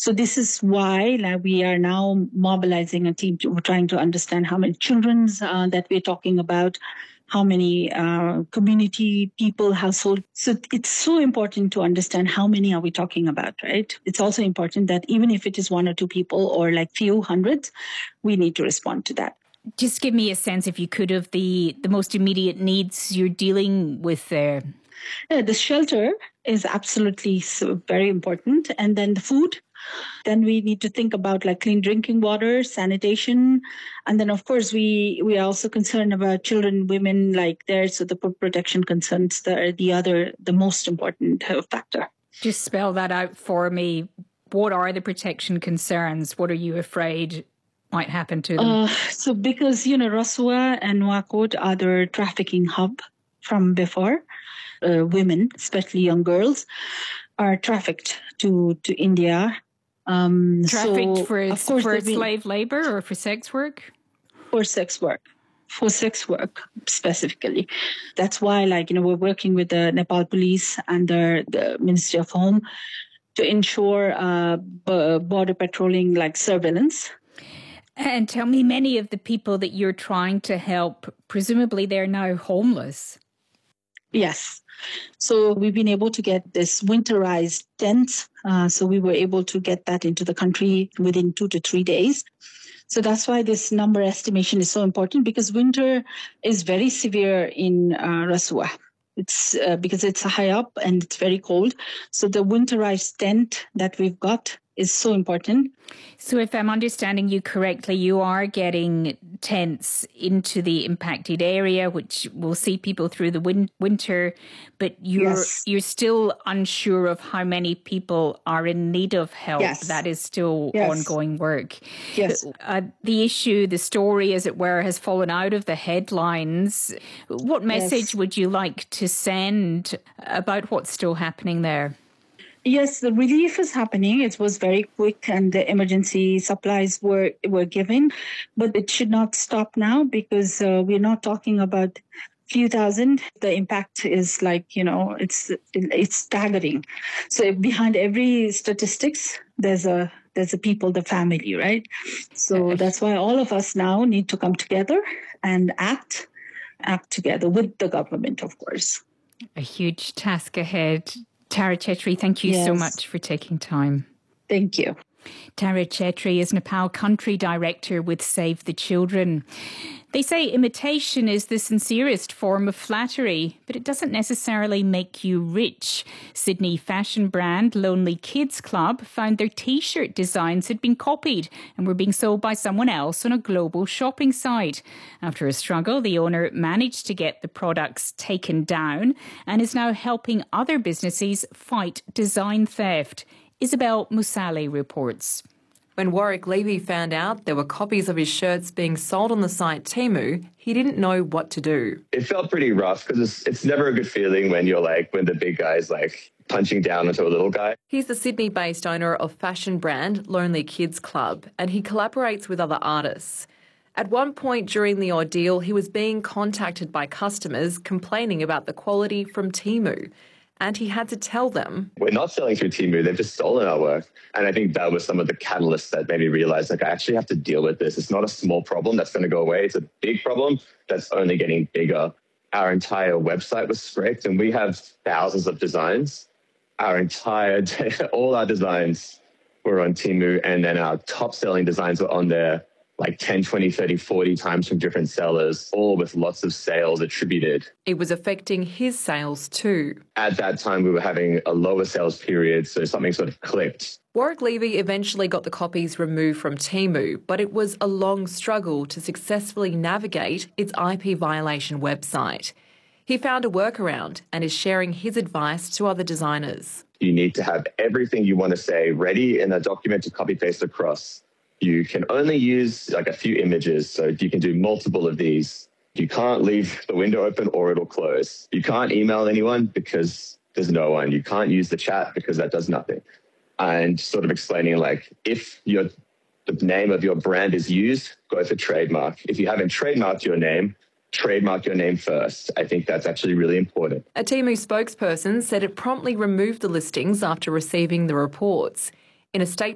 So this is why we are now mobilizing a team trying to understand how many children that we're talking about, how many community people, household. So it's so important to understand how many are we talking about, right? It's also important that even if it is one or two people or few hundreds, we need to respond to that. Just give me a sense, if you could, of the most immediate needs you're dealing with there. Yeah, the shelter is absolutely very important. And then the food. Then we need to think about clean drinking water, sanitation. And then, of course, we are also concerned about children, women so the protection concerns are the most important factor. Just spell that out for me. What are the protection concerns? What are you afraid might happen to them? So because, Rasuwa and Nouakchott are the trafficking hub from before. Women, especially young girls, are trafficked to India. Trafficked for slave labor or for sex work? For sex work. For sex work, specifically. That's why, we're working with the Nepal police and the Ministry of Home to ensure border patrolling, surveillance. And tell me, many of the people that you're trying to help, presumably they're now homeless. Yes. So we've been able to get this winterized tents. So we were able to get that into the country within 2 to 3 days. So that's why this number estimation is so important, because winter is very severe in Rasuwa. It's because it's high up and it's very cold. So the winterized tent that we've got is so important. So if I'm understanding you correctly, you are getting tents into the impacted area, which will see people through the winter, but you're still unsure of how many people are in need of help. Yes. That is still ongoing work. Yes. The issue, the story, as it were, has fallen out of the headlines. What message would you like to send about what's still happening there? Yes, the relief is happening. It was very quick and the emergency supplies were given, but it should not stop now, because we're not talking about few thousand. The impact is it's staggering. So behind every statistics, there's a people, the family, right? So that's why all of us now need to come together and act together with the government, of course. A huge task ahead. Tara Chetri, thank you so much for taking time. Thank you. Tara Chetri is Nepal Country Director with Save the Children. They say imitation is the sincerest form of flattery, but it doesn't necessarily make you rich. Sydney fashion brand Lonely Kids Club found their T-shirt designs had been copied and were being sold by someone else on a global shopping site. After a struggle, the owner managed to get the products taken down and is now helping other businesses fight design theft. Isabel Musale reports. When Warwick Levy found out there were copies of his shirts being sold on the site Temu, he didn't know what to do. It felt pretty rough, because it's never a good feeling when when the big guy's punching down into a little guy. He's the Sydney-based owner of fashion brand Lonely Kids Club, and he collaborates with other artists. At one point during the ordeal, he was being contacted by customers complaining about the quality from Temu. And he had to tell them, we're not selling through Temu, they've just stolen our work. And I think that was some of the catalysts that made me realize, I actually have to deal with this. It's not a small problem that's going to go away. It's a big problem that's only getting bigger. Our entire website was scraped, and we have thousands of designs. All our designs were on Temu, and then our top selling designs were on there 10, 20, 30, 40 times from different sellers, all with lots of sales attributed. It was affecting his sales too. At that time, we were having a lower sales period, so something sort of clicked. Warwick Levy eventually got the copies removed from Temu, but it was a long struggle to successfully navigate its IP violation website. He found a workaround and is sharing his advice to other designers. You need to have everything you want to say ready in a document to copy-paste across. You can only use a few images, so you can do multiple of these. You can't leave the window open or it'll close. You can't email anyone because there's no one. You can't use the chat because that does nothing. And sort of explaining if the name of your brand is used, go for trademark. If you haven't trademarked your name, trademark your name first. I think that's actually really important. A Temu spokesperson said it promptly removed the listings after receiving the reports. In a statement,